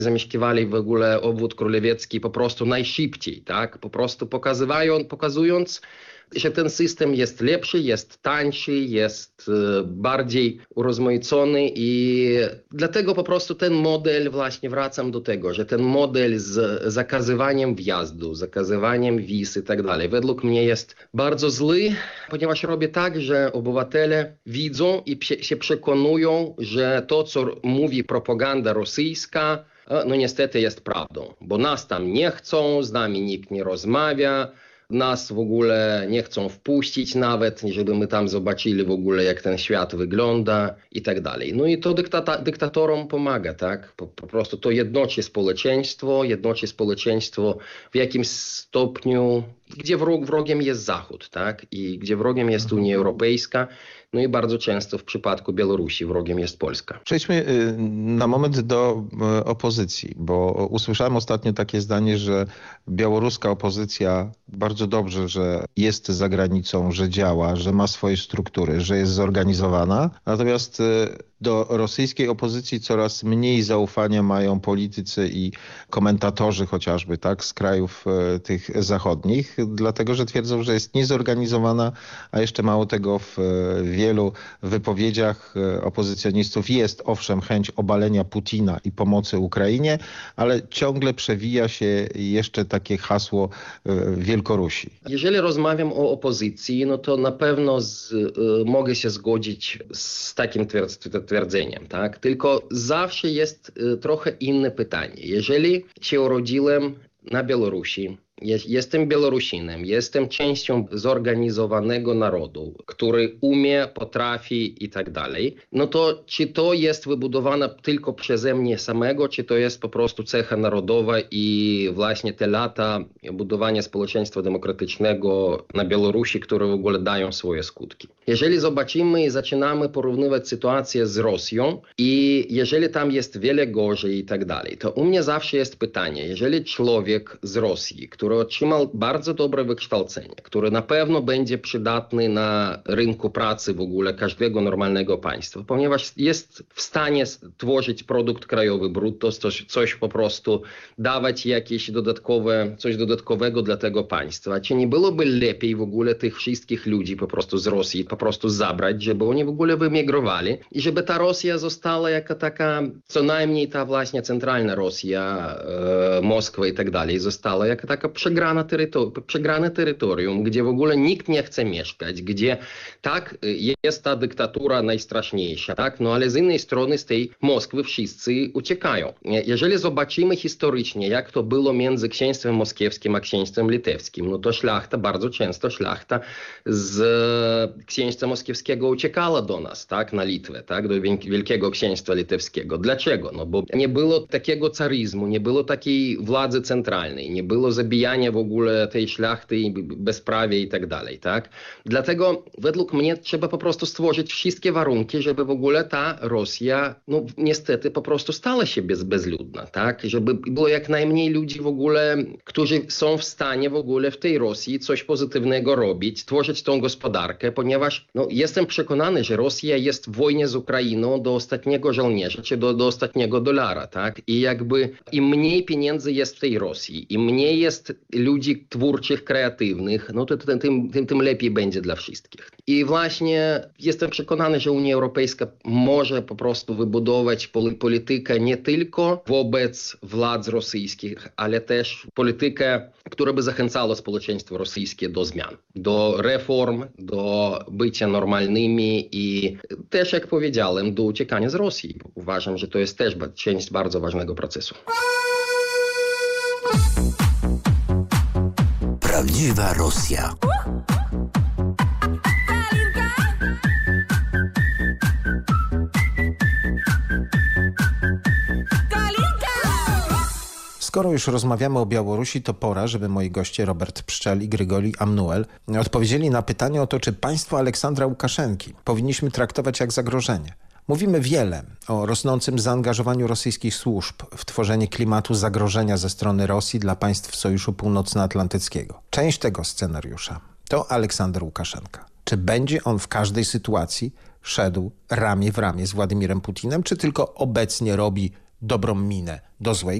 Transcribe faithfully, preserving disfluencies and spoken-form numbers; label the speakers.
Speaker 1: zamieszkiwali w ogóle obwód królewiecki po prostu najszybciej, tak? Po prostu pokazywają, pokazując, że ten system jest lepszy, jest tańszy, jest e, bardziej urozmaicony i dlatego po prostu ten model, właśnie wracam do tego, że ten model z zakazywaniem wjazdu, zakazywaniem wiz i tak dalej, według mnie jest bardzo zły, ponieważ robi tak, że obywatele widzą i się przekonują, że to, co mówi propaganda rosyjska, no niestety jest prawdą, bo nas tam nie chcą, z nami nikt nie rozmawia, nas w ogóle nie chcą wpuścić nawet, żeby my tam zobaczyli w ogóle, jak ten świat wygląda i tak dalej. No i to dyktata, dyktatorom pomaga, tak? Po, po prostu to jednoczy społeczeństwo, jednoczy społeczeństwo w jakimś stopniu, gdzie wrog, wrogiem jest Zachód, tak? I gdzie wrogiem jest Unia Europejska. No i bardzo często w przypadku Białorusi wrogiem jest Polska.
Speaker 2: Przejdźmy na moment do opozycji, bo usłyszałem ostatnio takie zdanie, że białoruska opozycja bardzo dobrze, że jest za granicą, że działa, że ma swoje struktury, że jest zorganizowana. Natomiast do rosyjskiej opozycji coraz mniej zaufania mają politycy i komentatorzy chociażby, tak, z krajów e, tych zachodnich, dlatego że twierdzą, że jest niezorganizowana, a jeszcze mało tego w e, wielu wypowiedziach e, opozycjonistów jest owszem chęć obalenia Putina i pomocy Ukrainie, ale ciągle przewija się jeszcze takie hasło e, Wielkorusi.
Speaker 1: Jeżeli rozmawiam o opozycji, no to na pewno z, y, mogę się zgodzić z takim twierdzeniem. twierdzeniem, tak? Tylko zawsze jest y, trochę inne pytanie. Jeżeli się urodziłem na Białorusi, jestem Białorusinem, jestem częścią zorganizowanego narodu, który umie, potrafi i tak dalej, no to czy to jest wybudowane tylko przeze mnie samego, czy to jest po prostu cecha narodowa i właśnie te lata budowania społeczeństwa demokratycznego na Białorusi, które w ogóle dają swoje skutki. Jeżeli zobaczymy i zaczynamy porównywać sytuację z Rosją i jeżeli tam jest wiele gorzej i tak dalej, to u mnie zawsze jest pytanie, jeżeli człowiek z Rosji, który otrzymał bardzo dobre wykształcenie, który na pewno będzie przydatny na rynku pracy w ogóle każdego normalnego państwa, ponieważ jest w stanie tworzyć produkt krajowy brutto, coś, coś po prostu dawać jakieś dodatkowe, coś dodatkowego dla tego państwa. Czy nie byłoby lepiej w ogóle tych wszystkich ludzi po prostu z Rosji po prostu zabrać, żeby oni w ogóle wyemigrowali i żeby ta Rosja została jako taka, co najmniej ta właśnie centralna Rosja, e, Moskwa i tak dalej, została jako taka przegrana terytorium, przegrane terytorium, gdzie w ogóle nikt nie chce mieszkać, gdzie tak jest ta dyktatura najstraszniejsza, tak? No ale z innej strony z tej Moskwy wszyscy uciekają. Jeżeli zobaczymy historycznie, jak to było między księstwem moskiewskim a księstwem litewskim, no to szlachta, bardzo często szlachta z księstwa moskiewskiego uciekała do nas, tak? Na Litwę, tak? Do Wielkiego Księstwa Litewskiego. Dlaczego? No bo nie było takiego caryzmu, nie było takiej władzy centralnej, nie było zabijania w ogóle tej szlachty, bezprawia i tak dalej, tak? Dlatego według mnie trzeba po prostu stworzyć wszystkie warunki, żeby w ogóle ta Rosja, no niestety po prostu stała się bez, bezludna, tak? Żeby było jak najmniej ludzi w ogóle, którzy są w stanie w ogóle w tej Rosji coś pozytywnego robić, tworzyć tą gospodarkę, ponieważ no, jestem przekonany, że Rosja jest w wojnie z Ukrainą do ostatniego żołnierza, czy do, do ostatniego dolara, tak? I jakby im mniej pieniędzy jest w tej Rosji, im mniej jest ludzi twórczych, kreatywnych, no to tym, tym, tym, tym lepiej będzie dla wszystkich. I właśnie jestem przekonany, że Unia Europejska może po prostu wybudować politykę nie tylko wobec władz rosyjskich, ale też politykę, która by zachęcała społeczeństwo rosyjskie do zmian, do reform, do bycia normalnymi i też, jak powiedziałem, do uciekania z Rosji. Uważam, że to jest też część bardzo ważnego procesu.
Speaker 3: Prawdziwa Rosja.
Speaker 4: Skoro już rozmawiamy o Białorusi, to pora, żeby moi goście Robert Pszczel i Grygoli Amnuel odpowiedzieli na pytanie o to, czy państwo Aleksandra Łukaszenki powinniśmy traktować jak zagrożenie. Mówimy wiele o rosnącym zaangażowaniu rosyjskich służb w tworzenie klimatu zagrożenia ze strony Rosji dla państw Sojuszu Północnoatlantyckiego. Część tego scenariusza to Aleksander Łukaszenka. Czy będzie on w każdej sytuacji szedł ramię w ramię z Władimirem Putinem, czy tylko obecnie robi dobrą minę do złej